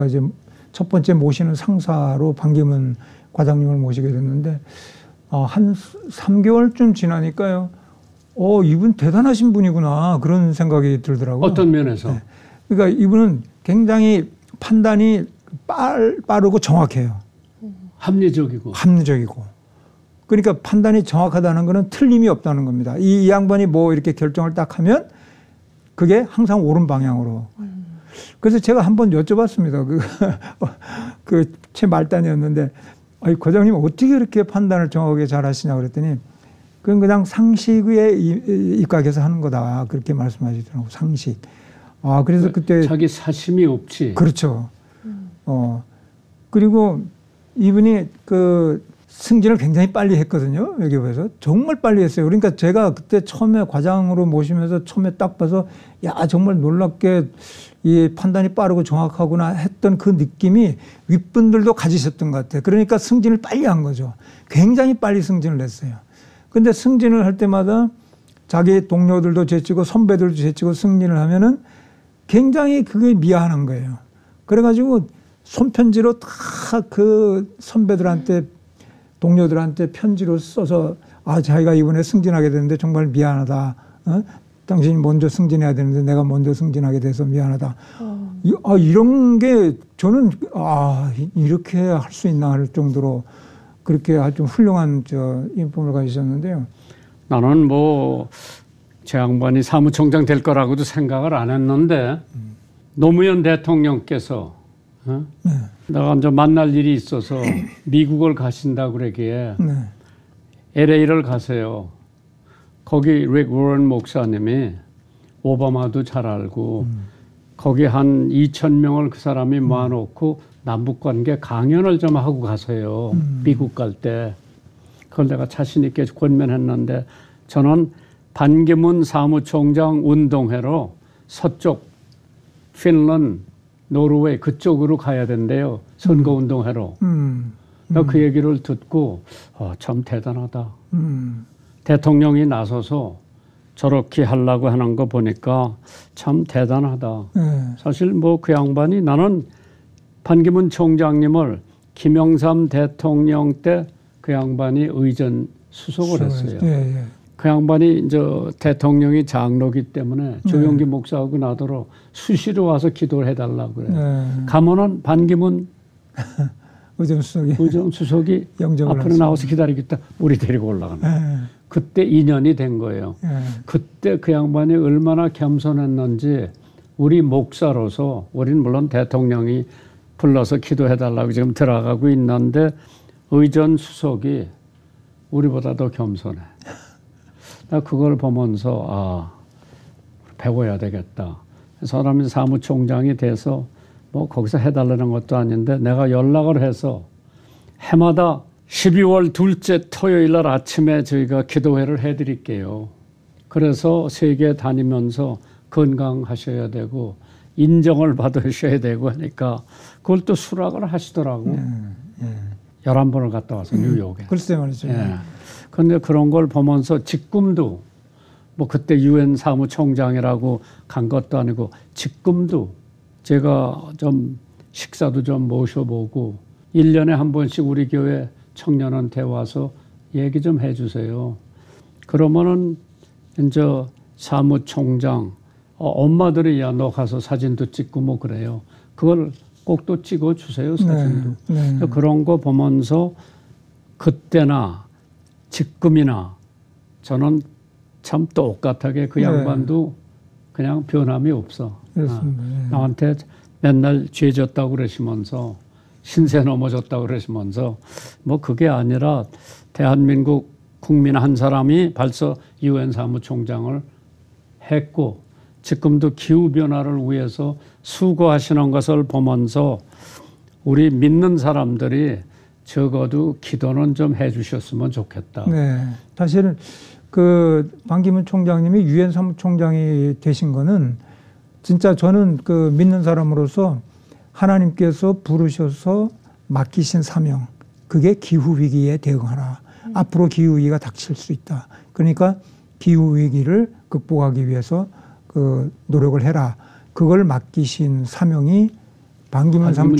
이제 첫 번째 모시는 상사로 반기문 과장님을 모시게 됐는데 한 3개월쯤 지나니까요. 이분 대단하신 분이구나 그런 생각이 들더라고요. 어떤 면에서? 네. 그러니까 이분은 굉장히 판단이 빠르고 정확해요. 합리적이고. 그러니까 판단이 정확하다는 것은 틀림이 없다는 겁니다. 이 양반이 뭐 이렇게 결정을 딱 하면 그게 항상 옳은 방향으로. 그래서 제가 한번 여쭤봤습니다. 제 말단이었는데, 과장님 어떻게 이렇게 판단을 정확하게 잘 하시냐 그랬더니, 그건 그냥 상식에 입각해서 하는 거다. 그렇게 말씀하시더라고요. 상식. 그래서 그때. 자기 사심이 없지. 그렇죠. 그리고 이분이 승진을 굉장히 빨리 했거든요. 외교부에서. 정말 빨리 했어요. 그러니까 제가 그때 처음에 과장으로 모시면서 처음에 딱 봐서 정말 놀랍게 이 판단이 빠르고 정확하구나 했던 그 느낌이 윗분들도 가지셨던 것 같아요. 그러니까 승진을 빨리 한 거죠. 굉장히 빨리 승진을 했어요. 근데 승진을 할 때마다 자기 동료들도 제치고 선배들도 제치고 승진을 하면은 굉장히 그게 미안한 거예요. 그래가지고 손편지로 다 그 선배들한테 동료들한테 편지로 써서 자기가 이번에 승진하게 됐는데 정말 미안하다. 당신이 먼저 승진해야 되는데 내가 먼저 승진하게 돼서 미안하다. 이런 게 저는 이렇게 할 수 있나 할 정도로 그렇게 아주 훌륭한 인품을 가지셨는데요. 나는 제 양반이 사무총장 될 거라고도 생각을 안 했는데 노무현 대통령께서 네. 내가 이제 만날 일이 있어서 미국을 가신다고 그러기에 네. LA를 가세요. 거기 릭 워런 목사님이 오바마도 잘 알고 거기 한 2,000명을 그 사람이 모아놓고 남북관계 강연을 좀 하고 가세요. 미국 갈 때. 그걸 내가 자신 있게 권면했는데 저는 반기문 사무총장 운동회로 서쪽 핀란드 노르웨이 그쪽으로 가야 된대요. 선거운동회로. 그 얘기를 듣고 참 대단하다. 대통령이 나서서 저렇게 하려고 하는 거 보니까 참 대단하다. 사실 그 양반이 나는 반기문 총장님을 김영삼 대통령 때 그 양반이 의전 수석을 했어요. 그 양반이 이제 대통령이 장로기 때문에 조용기 목사하고 나더러 수시로 와서 기도를 해달라고 그래요. 가면은 반기문 의정 수석이 앞으로 나와서 기다리겠다. 우리 데리고 올라가는 거예요. 그때 인연이 된 거예요. 그때 그 양반이 얼마나 겸손했는지 우리 목사로서 우리는 물론 대통령이 불러서 기도해달라고 지금 들어가고 있는데 의전 수석이 우리보다 더 겸손해. 나 그걸 보면서 배워야 되겠다. 사람이 사무총장이 돼서 거기서 해달라는 것도 아닌데 내가 연락을 해서 해마다 12월 둘째 토요일 날 아침에 저희가 기도회를 해드릴게요. 그래서 세계 다니면서 건강하셔야 되고 인정을 받으셔야 되고 하니까 그걸 또 수락을 하시더라고. 11번을 갔다 와서 뉴욕에. 글쎄 말이죠. 그런데 그런 걸 보면서 직금도 그때 유엔 사무총장이라고 간 것도 아니고 직금도 제가 좀 식사도 좀 모셔보고 1년에 한 번씩 우리 교회 청년한테 와서 얘기 좀 해주세요. 그러면은 이제 사무총장 엄마들이 너 가서 사진도 찍고 그래요. 그걸 꼭 또 찍어주세요, 사진도. 그런 거 보면서 그때나 지금이나 저는 참 똑같하게 그 양반도 그냥 변함이 없어. 나한테 맨날 죄 졌다고 그러시면서 신세 넘어졌다고 그러시면서 그게 아니라 대한민국 국민 한 사람이 벌써 유엔 사무총장을 했고 지금도 기후변화를 위해서 수고하시는 것을 보면서 우리 믿는 사람들이 적어도 기도는 좀 해주셨으면 좋겠다. 사실은 반기문 총장님이 유엔 사무총장이 되신 거는 진짜 저는 믿는 사람으로서 하나님께서 부르셔서 맡기신 사명, 그게 기후위기에 대응하라. 앞으로 기후위기가 닥칠 수 있다. 그러니까 기후위기를 극복하기 위해서 노력을 해라. 그걸 맡기신 사명이 반기문